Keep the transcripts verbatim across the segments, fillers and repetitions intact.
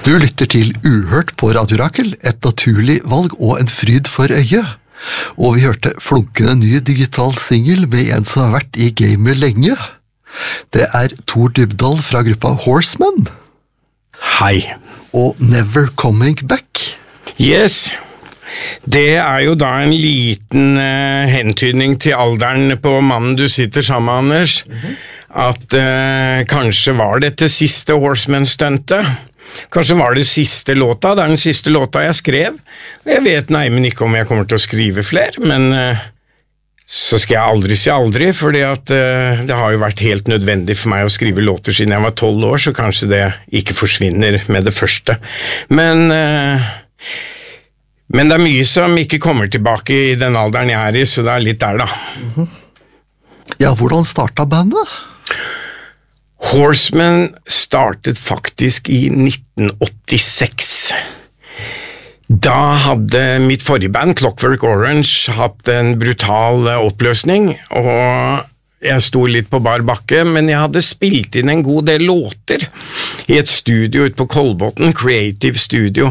Du lytter til Uhørt på Radio Rakel, et naturlig valg og en fryd for øyet. Og vi hørte flunkende ny digital single med en som har vært i gamet lenge. Det er Tor Dybdahl fra gruppa Horsemen. Hei. Og Never Coming Back. Yes. Det er jo da en liten uh, hentydning til alderen på mannen du sitter sammen med, Anders. Mm-hmm. At uh, kanskje var dette siste Horsemen-stuntet. Kanskje var det siste låta, det er den siste låta jeg skrev. Jeg vet nei, men ikke om jeg kommer til å skrive flere, men uh, så skal jeg aldri si aldri, fordi at uh, det har jo vært helt nødvendig for meg å skrive låter siden jeg var tolv år, så kanskje det ikke forsvinner med det første. Men, uh, men det er mye som ikke kommer tilbake i den alderen jeg er i, så det er litt der da. Mm-hmm. Ja, hvordan startet bandet? Horsemen startet faktisk i nitten åttiseks. Da hadde mitt forrige band, Clockwork Orange, hatt en brutal oppløsning, og jeg sto litt på bar bakke, men jeg hadde spilt inn en god del låter i et studio ute på Kolbotn, Creative Studio,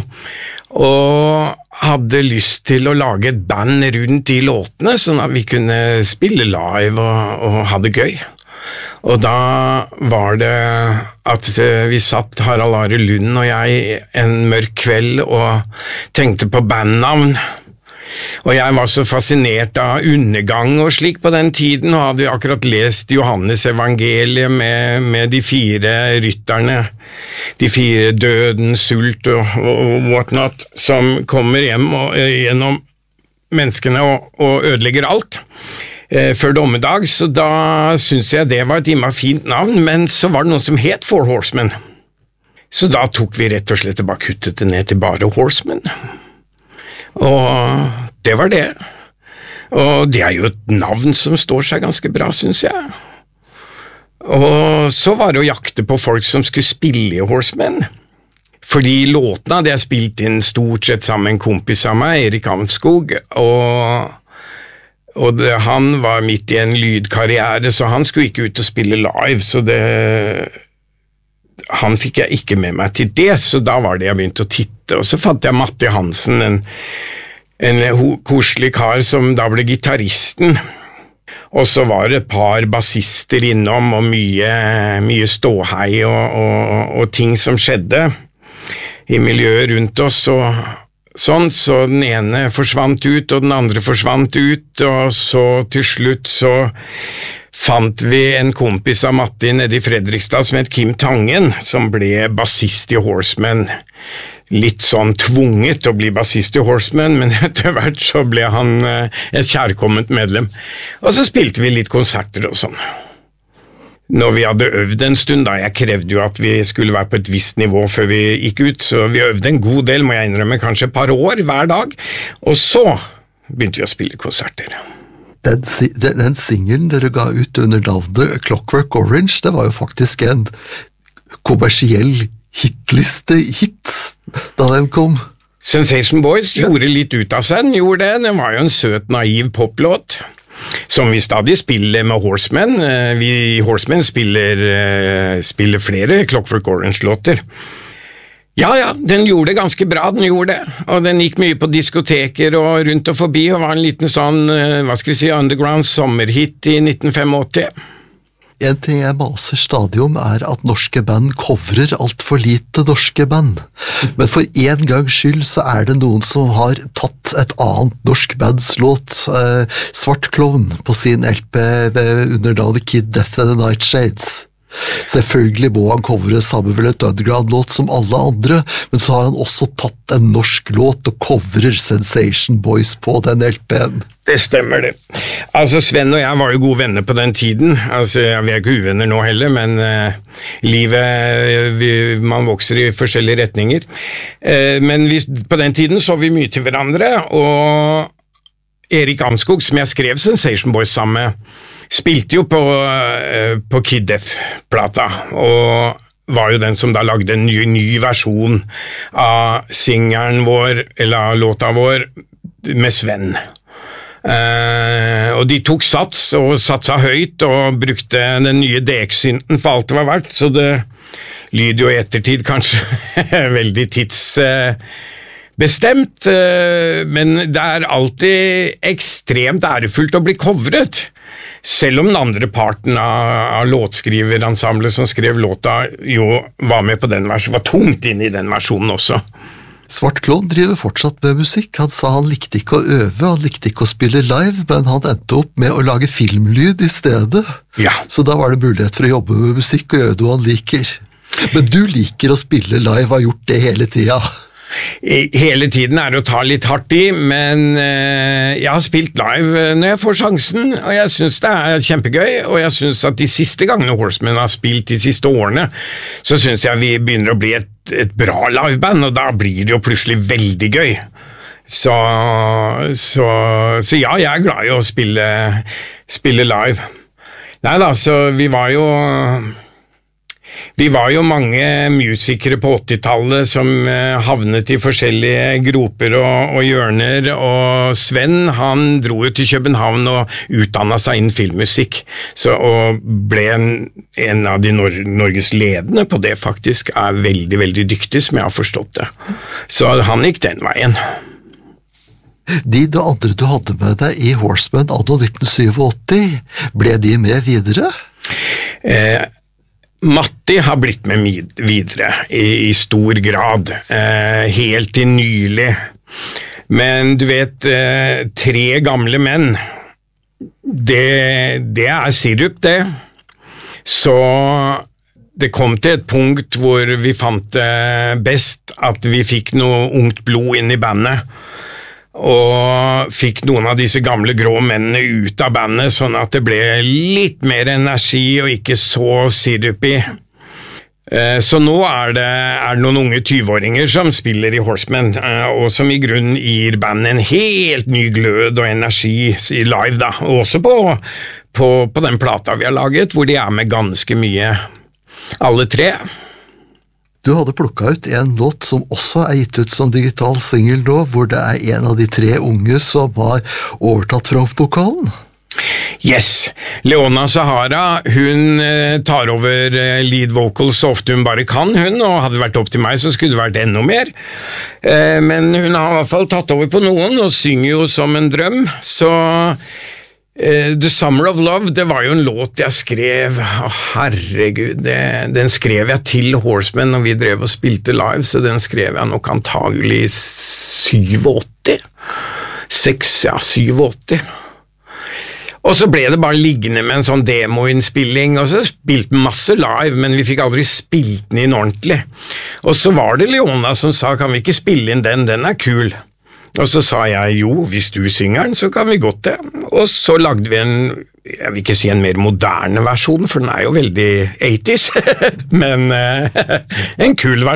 og hadde lyst til å lage et band rundt de låtene, sånn at vi kunne spille live og, og ha det gøy. Og da var det at vi satt, Harald Are Lund og jeg, en mørk kveld og tenkte på bandnavn. Og jeg var så fascinert av undergang og slik på den tiden, og hadde akkurat lest Johannes evangeliet med, med de fire rytterne, de fire døden, sult og, og whatnot, som kommer hjem og, gjennom menneskene og, og ødelegger alt. Før dommedag, så da synes jeg det var et imma fint navn, men så var det noe som het Four Horsemen. Så da tok vi rett og slett og bare kuttet det ned til bare Horsemen. Og det var det. Og det er jo et navn som står seg ganske bra, synes jeg. Og så var det å jakte på folk som skulle spille i Horsemen. Fordi låtene hadde jeg spilt inn stort sett sammen med en kompis av meg, Erik Avnskog, og Og det, han var midt i en lydkarriere, så han skulle ikke ut og spille live, så det, han fikk jeg ikke med meg til det, så da var det jeg begynte å titte, og så fant jeg Matti Hansen, en, en koselig kar som da ble gitarristen, og så var det et par bassister innom, og mye, mye ståhei og, og, og ting som skjedde i miljøet rundt oss, og sånn, så den ene forsvant ut, og den andre forsvant ut, og så til slutt så fant vi en kompis av Matti nede i Fredrikstad som het Kim Tangen, som ble bassist i Horsemen. Litt sånn tvunget å bli bassist i Horsemen, men etter hvert så ble han et kjærkomment medlem. Og så spilte vi litt konserter og sånn. Når vi hadde øvd en stund, da, jeg krevde jo at vi skulle være på et visst nivå før vi gikk ut, så vi øvde en god del, må jeg innrømme, kanskje et par år hver dag, og så begynte vi å spille konserter. Den, den, den singlen dere ga ut under navnet Clockwork Orange, det var jo faktisk en kommersiell hitliste-hit da den kom. Sensation Boys gjorde litt ut av seg, den gjorde det, den var jo en søt, naiv poplåt. Som vi stadig spiller med Horsemen. Vi Horsemen spiller, spiller flere Clockwork Orange-låter. Ja, ja, den gjorde det ganske bra, den gjorde det. Og den gikk mye på diskoteker og rundt og forbi, og var en liten sånn, hva skal vi si, underground sommerhit i nitten åttifem. En ting jeg maser stadig om er at norske band coverer alt for lite norske band. Men for en gangs skyld så er det noen som har tatt et annet norsk bands låt, eh, Svart Klovn, på sin L P under navnet Kid Death and the Nightshades. Selvfølgelig må han covere sammen med et underground-låt som alle andre, men så har han også tatt en norsk låt og coverer Sensation Boys på den L P-en. Det stemmer det. Altså, Sven og jeg var jo gode venner på den tiden. Altså, vi er ikke uvenner nå heller, men uh, livet, vi, man vokser i forskjellige retninger. Uh, men vi, på den tiden så vi mye til hverandre, og Erik Amskog, som jeg skrev Sensation Boys sammen med, spilte jo på, uh, på Kid Death-plata, og var jo den som da lagde en ny, ny versjon av singeren vår, eller låta vår, med Sven. Uh, og de tok sats og satsa høyt og brukte den nye D X-synten for alt det var verdt, så det lyd jo i ettertid kanskje veldig tidsbestemt, men det er alltid ekstremt ærefullt å bli covret. Selv om den andre parten av, av låtskriverensemblet som skrev låta jo var med på den versjonen, var tungt inn i den versjonen også. Svart Klovn driver fortsatt med musikk. Han sa han likte ikke å øve, han likte ikke å spille live, men han endte opp med å lage filmlyd i stedet. Ja. Så da var det mulighet for å jobbe med musikk og gjøre noe han liker. Men du liker å spille live, har gjort det hele tida. Hele tiden er det å ta litt hardt i, men eh, jeg har spilt live når jeg får sjansen, og jeg synes det er kjempegøy, og jeg synes at de siste gangene Horsemen har spilt de siste årene, så synes jeg vi begynner å bli et, et bra liveband, og da blir det jo plutselig veldig gøy. Så, så, så ja, jeg er glad i å spille, spille live. Nei da, så vi var jo... Vi var jo mange musikere på åttitallet som havnet i forskjellige groper og, og hjørner, og Sven han dro jo til København og utdannet seg innen filmmusikk, så, og ble en, en av de Nor- Norges ledende på det faktisk, er veldig, veldig dyktig som jeg har forstått det. Så han gikk den veien. De du andre du hadde med deg i Horsemen anno nitten syttiåtte, ble de med videre? Eh, Matti har blitt med videre i, i stor grad, eh, helt til nylig. Men du vet, eh, tre gamle menn, det, det er sirup det. Så det kom til et punkt hvor vi fant det best at vi fikk noe ungt blod inn i bandet, og fikk noen av disse gamle grå mennene ut av bandet, sånn at det ble litt mer energi og ikke så sirupig. Så nå er det, er det noen unge tyve-åringer som spiller i Horsemen, og som i grunnen gir bandet en helt ny glød og energi i live, da. Og også på, på, på den plata vi har laget, hvor de er med ganske mye, alle tre. Du hadde plukket ut en låt som også er gitt ut som digital single nå, hvor det er en av de tre unge som har overtatt frontvokalen. Yes, Leona Sahara, hun eh, tar over eh, lead vocals så ofte hun bare kan, hun, og hadde det vært opp til meg så skulle det vært enda mer. Eh, men hun har i hvert fall tatt over på noen, og synger jo som en drøm, så... Uh, The Summer of Love, det var jo en låt jeg skrev, oh, herregud, det, den skrev jeg til Horsemen når vi drev og spilte live, så den skrev jeg nok antagelig i syttiåtte, seks, ja, syttiåtte. Og så ble det bare liggende med en sånn demoinnspilling, og så spilte masse live, men vi fikk aldri spilt den inn ordentlig. Og så var det Leona som sa, kan vi ikke spille inn den, den er kul. Og så sa jeg, jo, hvis du synger den, så kan vi godt det. Og så lagde vi en, jeg vil ikke si en mer moderne versjon, for den er jo veldig åttis, men uh, en kul versjon.